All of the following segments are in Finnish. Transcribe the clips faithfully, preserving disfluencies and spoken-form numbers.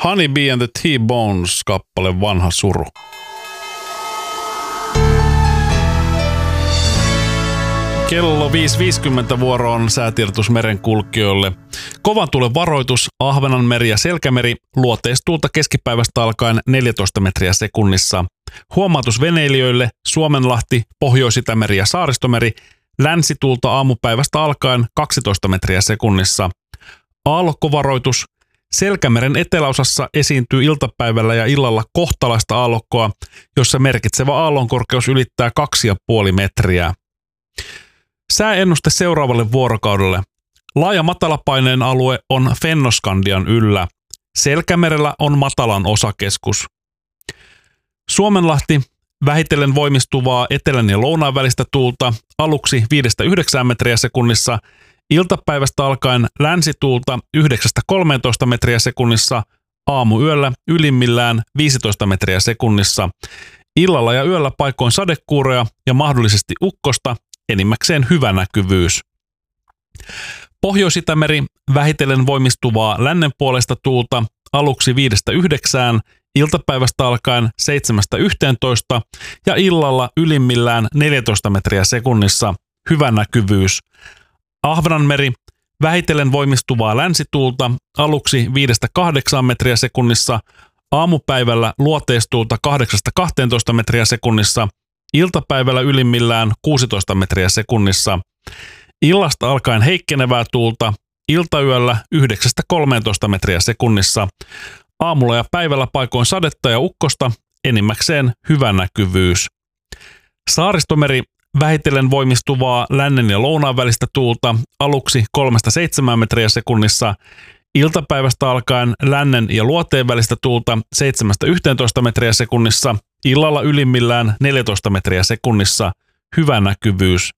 Honey Bee and the T-Bones -kappale Vanha suru. Kello viisi viisikymmentä vuoro on säätiedotus merenkulkijoille. Kovan tuulen varoitus, Ahvenanmeri ja Selkämeri, luoteistuulta keskipäivästä alkaen neljätoista metriä sekunnissa. Huomautus veneilijöille, Suomenlahti, Pohjois-Itämeri ja Saaristomeri, länsituulta aamupäivästä alkaen kaksitoista metriä sekunnissa. Aallokkovaroitus, Selkämeren eteläosassa esiintyy iltapäivällä ja illalla kohtalaista aallokkoa, jossa merkitsevä aallonkorkeus ylittää kaksi pilkku viisi metriä. Sääennuste seuraavalle vuorokaudelle. Laaja matalapaineen alue on Fennoskandian yllä. Selkämerellä on matalan osakeskus. Suomenlahti, vähitellen voimistuvaa etelän ja lounaan välistä tuulta, aluksi viidestä yhdeksään metriä sekunnissa, iltapäivästä alkaen länsituulta yhdeksästä kolmeentoista metriä sekunnissa, aamuyöllä ylimmillään viisitoista metriä sekunnissa, illalla ja yöllä paikoin sadekuuroja ja mahdollisesti ukkosta, enimmäkseen hyvä näkyvyys. Pohjois-Itämeri, vähitellen voimistuvaa lännenpuoleista tuulta, aluksi viidestä yhdeksään, iltapäivästä alkaen seitsemästä yhteentoista ja illalla ylimmillään neljätoista metriä sekunnissa, hyvä näkyvyys. Ahvenanmeri, vähitellen voimistuvaa länsituulta, aluksi viidestä kahdeksaan metriä sekunnissa, aamupäivällä luoteistuulta kahdeksasta kahteentoista metriä sekunnissa, iltapäivällä ylimmillään kuusitoista metriä sekunnissa. Illasta alkaen heikkenevää tuulta, iltayöllä yhdeksästä kolmeentoista metriä sekunnissa. Aamulla ja päivällä paikoin sadetta ja ukkosta, enimmäkseen hyvä näkyvyys. Saaristomeri, vähitellen voimistuvaa lännen ja lounaan välistä tuulta, aluksi kolmesta seitsemään metriä sekunnissa. Iltapäivästä alkaen lännen ja luoteen välistä tuulta seitsemästä yhteentoista metriä sekunnissa, illalla ylimmillään neljätoista metriä sekunnissa, hyvä näkyvyys.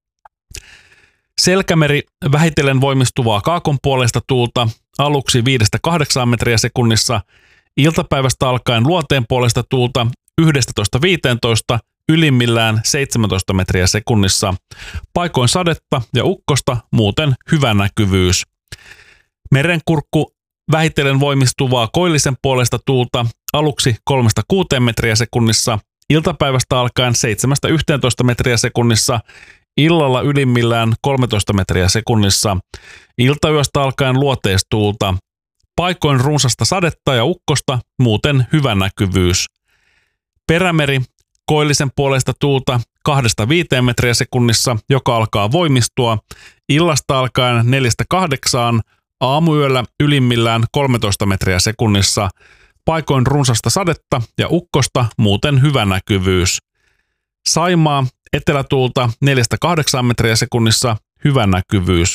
Selkämeri, vähitellen voimistuvaa kaakonpuoleista tuulta, aluksi viidestä kahdeksaan metriä sekunnissa, iltapäivästä alkaen luoteen puolesta tuulta yhdestätoista viiteentoista, ylimmillään seitsemäntoista metriä sekunnissa, paikoin sadetta ja ukkosta, muuten hyvä näkyvyys. Merenkurkku, vähitellen voimistuvaa koillisen puolesta tuulta, aluksi kolmesta kuuteen metriä sekunnissa, iltapäivästä alkaen seitsemästä yhteentoista metriä sekunnissa, illalla ylimmillään kolmetoista metriä sekunnissa, iltayöstä alkaen luoteistuulta, paikoin runsasta sadetta ja ukkosta, muuten hyvä näkyvyys. Perämeri, koillisen puolesta tuulta kahdesta viiteen metriä sekunnissa, joka alkaa voimistua, illasta alkaen neljästä kahdeksaan, aamuyöllä ylimmillään kolmetoista metriä sekunnissa, paikoin runsasta sadetta ja ukkosta, muuten hyvä näkyvyys. Saimaa, etelätuulta neljästä kahdeksaan metriä sekunnissa, hyvä näkyvyys.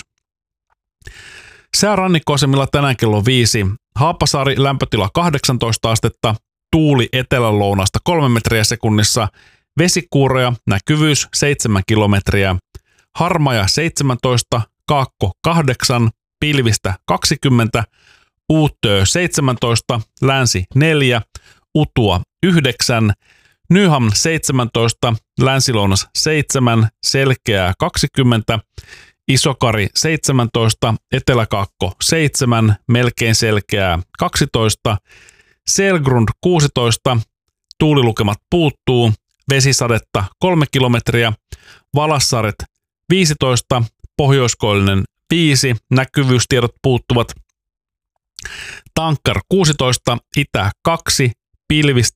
Sää rannikkoasemilla tänään kello viisi. Haapasaari, lämpötila kahdeksantoista astetta, tuuli etelälounasta kolme metriä sekunnissa, vesikuuroja, näkyvyys seitsemän kilometriä. Harmaja seitsemäntoista, Kaakko kahdeksan, pilvistä kaksikymmentä, Uuttöö seitsemäntoista, Länsi neljä, Utua yhdeksän, Nyhamn seitsemäntoista, Länsilounas seitsemän, Selkeää kaksikymmentä, Isokari seitsemäntoista, Eteläkaakko seitsemän, Melkein Selkeää kaksitoista, Selgrund kuusitoista, tuulilukemat puuttuu, vesisadetta kolme kilometriä, Valassaaret viisitoista, Pohjoiskoillinen viisi, näkyvyystiedot puuttuvat, Tankkar kuusitoista, Itä kaksi, pilvistä